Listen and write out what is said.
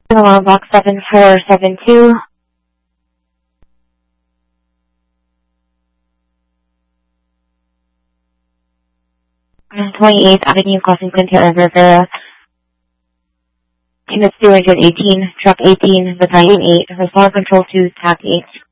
Alarm box 7472. 28th Avenue, Crossing Quintero Rivera. Units 218, Truck 18, Battalion 8, Respond Control 2, TAC 8.